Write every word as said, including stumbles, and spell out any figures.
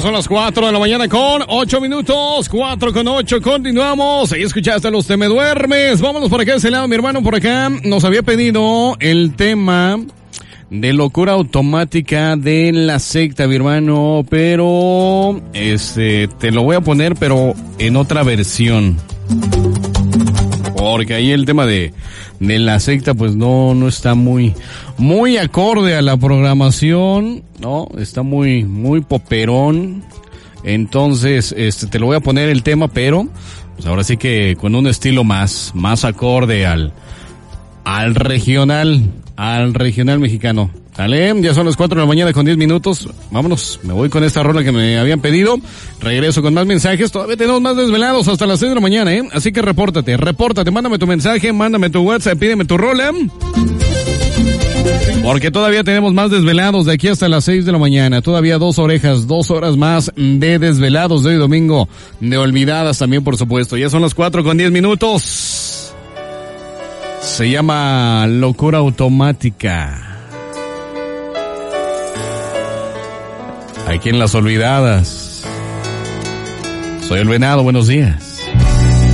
son las cuatro de la mañana con ocho minutos, cuatro con ocho, continuamos. Ahí escuchaste los Te Me Duermes. Vámonos por acá de ese lado, mi hermano por acá nos había pedido el tema de locura automática de la secta, mi hermano, pero este te lo voy a poner, pero en otra versión. Porque ahí el tema de, de la secta pues no, no está muy, muy acorde a la programación, ¿no? Está muy, muy poperón. Entonces, este, te lo voy a poner el tema, pero, pues ahora sí que con un estilo más, más acorde al, al regional, al regional mexicano. Dale, ya son las cuatro de la mañana con diez minutos. Vámonos, me voy con esta rola que me habían pedido. Regreso con más mensajes. Todavía tenemos más desvelados hasta las seis de la mañana, ¿eh? Así que repórtate, repórtate, mándame tu mensaje, mándame tu WhatsApp, pídeme tu rola. Porque todavía tenemos más desvelados de aquí hasta las seis de la mañana. Todavía dos orejas, dos horas más de desvelados de hoy domingo. De olvidadas también, por supuesto. Ya son las cuatro con diez minutos. Se llama Locura Automática. Aquí en Las Olvidadas. Soy el Venado, buenos días.